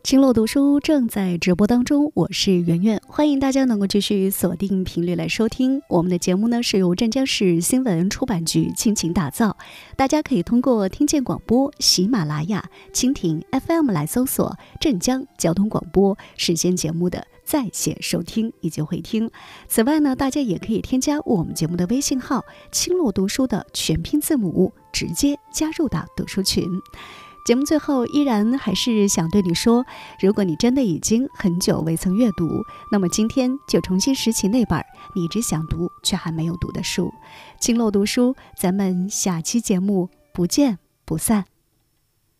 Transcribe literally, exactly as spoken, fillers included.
青落读书正在直播当中，我是圆圆，欢迎大家能够继续锁定频率来收听我们的节目呢，是由镇江市新闻出版局倾情打造，大家可以通过听见广播、喜马拉雅、蜻蜓 F M 来搜索镇江交通广播，实现节目的在线收听以及回听。此外呢，大家也可以添加我们节目的微信号青落读书的全拼字母，直接加入到读书群。节目最后依然还是想对你说，如果你真的已经很久未曾阅读，那么今天就重新拾起那本你一直想读却还没有读的书。青落读书，咱们下期节目不见不散。